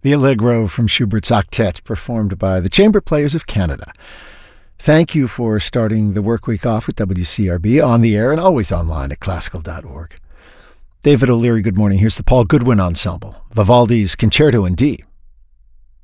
the Allegro from Schubert's Octet, performed by the Chamber Players of Canada. Thank you for starting the work week off with WCRB on the air and always online at classical.org. David O'Leary, good morning. Here's the Paul Goodwin Ensemble, Vivaldi's Concerto in D.